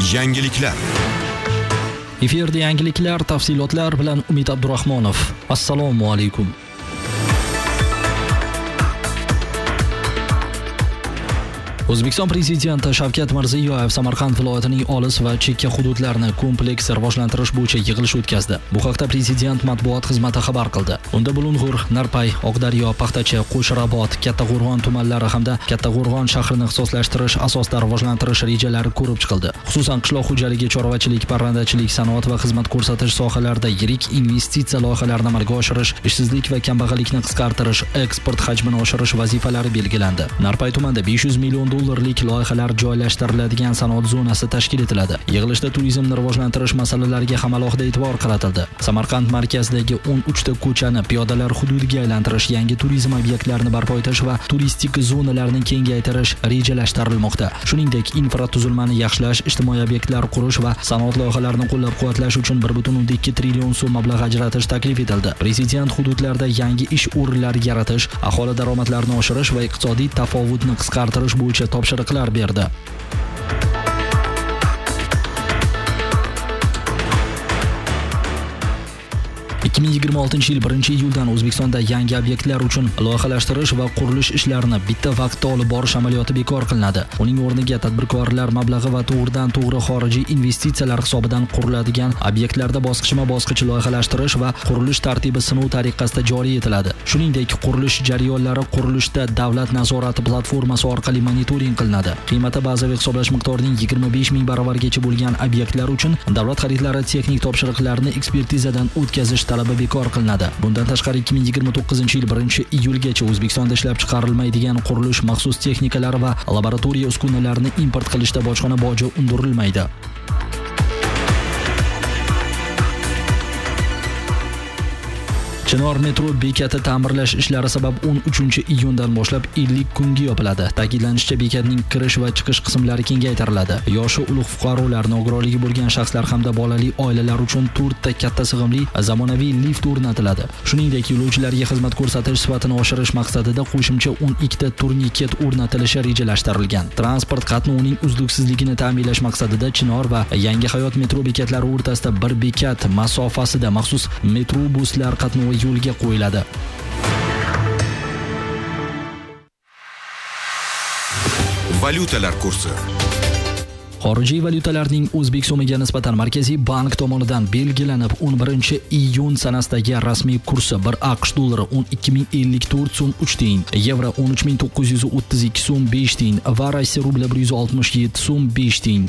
Yangiliklar. Efirda yangiliklar, tafsilotlar bilan Umid Abdurahmonov. Assalomu alaykum. O'zbekiston prezidenti Shavkat Mirziyoyev Samarqand viloyatining olis va chekka hududlarini kompleks rivojlantirish bo'yicha yig'ilish o'tkazdi. Bu haqda prezident matbuot xizmati xabar qildi. Unda Bulung'ur, Narpay, Oqdaryo, Paxtachi, Qo'shrabot, Kattaqo'rg'on tumanlari hamda Kattaqo'rg'on shahrini ixtisoslashtirish asosida rivojlantirish rejalari ko'rib chiqildi. Xususan qishloq xo'jaligi, chorvachilik, parrandachilik, sanoat va xizmat ko'rsatish sohalarida yirik investitsiya loyihalarini amalga oshirish, ishsizlik va kambag'allikni qisqartirish, eksport hajmini oshirish vazifalari belgilandi. Narpay tumanida 500 million dollarlik loyihalar joylashtiriladigan sanoat zonasi tashkil etiladi. Yig'ilishda turizmni rivojlantirish masalalariga ham alohida e'tibor qaratildi. Samarqand markazidagi 13 ta ko'chani piyodalar hududiga aylantirish, yangi turizm obyektlarini barpo etish va turistik zonalarni kengaytirish rejalashtirilmoqda. Shuningdek, infratuzilmani yaxshilash, ijtimoiy obyektlar qurish va sanoat loyihalarini qo'llab-quvvatlash uchun 1.2 trillion so'm mablag' ajratish taklif etildi. Prezident hududlarda yangi ish o'rinlari yaratish, aholi daromadlarini oshirish va iqtisodiy tafovutni qisqartirish bo'yicha topshiriqlar berdi. ...2026 yil 1-iyuldan O'zbekistonda yangi obyektlar uchun loyihalashtirish va qurilish ishlarini bitta vaqtda olib borish amaliyoti bekor qilinadi. Uning o'rniga tadbirkorlar mablag'i va to'g'ridan-to'g'ri xorijiy investitsiyalar hisobidan quriladigan obyektlarda bosqichma-bosqich loyihalashtirish va qurilish tartibi sinov tariqasida joriy etiladi. Shuningdek, qurilish jarayonlari qurilishda davlat nazorati platformasi orqali monitoring qilinadi. Qiymati bazaviy hisoblash miqdorining 25 ming baravargacha bo'lgan obyektlar uchun davlat xaridlari texnik topshiriqlarini ekspertizadan o'tkazish talabi bekor qilinadi. Bundan tashqari 2029 yil 1-iyulgacha O'zbekistonda ishlab chiqarilmaydigan qurilish maxsus texnikalari va laboratoriya uskunalarini import qilishda bojxona boji undirilmaydi. Chinor metro bekati ta'mirlash ishlari sabab 13-iyundan boshlab 50 kunga yopiladi. Ta'kidlanishicha, bekatning kirish va chiqish qismlari kengaytiriladi. Yoshi ulug' fuqarolar, nogironligi bo'lgan shaxslar hamda bolali oilalar uchun 4 ta katta sig'imli zamonaviy lift o'rnatiladi. Shuningdek, yo'lovchilarga xizmat ko'rsatish sifatini oshirish maqsadida qo'shimcha 12 ta turniket o'rnatilishi rejalashtirilgan. Transport qatnovining uzluksizligini ta'minlash maqsadida Chinor va Yangi hayot metro bekatlari o'rtasida bir bekat masofasida maxsus metrobuslar qatnovi yo'lga qo'yiladi. Valyutalar kursi. Xorijiy valyutalarning o'zbek so'miga nisbatan Markaziy bank tomonidan belgilanib 11-iyun sanasidagi rasmiy kursi 1 AQSh dollari 12.054 so'm 3 tiyin, yevro 13.932 so'm 5 tiyin va Rossiya rubli 167 so'm 5 tiyin.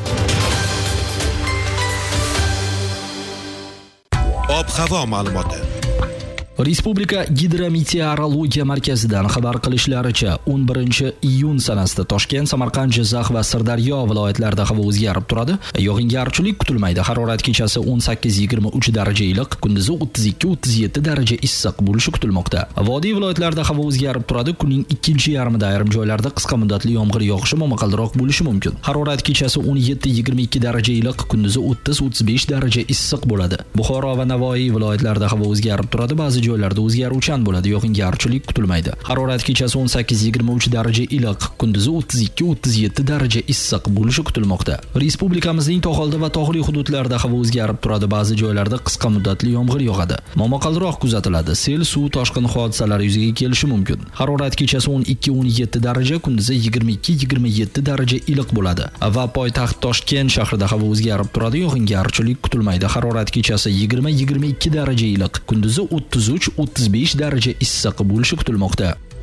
Ob-havo ma'lumoti. Respublika gidrometeorologiya markazidan xabar qilishlaricha 11-iyun sanasida Toshkent, Samarqand, Jizzax va Sirdaryo viloyatlarida havo o'zgarib turadi. Yog'ingarchilik kutilmaydi. Harorat kechasi 18-23 daraja iliq, kunduzi 32-37 daraja issiq bo'lishi kutilmoqda. Vodiy viloyatlarida havo o'zgarib turadi. Kunning ikkinchi yarmida ayrim joylarda qisqa muddatli yomg'ir yog'ishi momaqaldiroq bo'lishi mumkin. Harorat kechasi 17-22 daraja iliq, kunduzi 30-35 daraja issiq bo'ladi. Buxoro va Navoiy viloyatlarida havo o'zgarib turadi. Ba'zi joylarda o'zgaruvchan bo'ladi, yog'ingarchilik kutilmaydi. Harorat kechasi 18-23 daraja iliq, kunduzi 32-37 daraja issiq bo'lishi kutilmoqda. Respublikamizning tog'oldi va tog'li hududlarida havo o'zgarib turadi, ba'zi joylarda qisqa muddatli yomg'ir yog'adi. Momaqaldiroq kuzatiladi. Sel, suv toshqin hodisalari yuzaga kelishi mumkin. Harorat kechasi 12-17 daraja, kunduzi 22-27 daraja iliq bo'ladi. Va poytaxt Toshkent shahrida havo o'zgarib turadi, yog'ingarchilik kutilmaydi. Harorat kechasi 20-22 daraja iliq, kunduzi 33-35 daraja issiq bo'lishi kutilmoqda.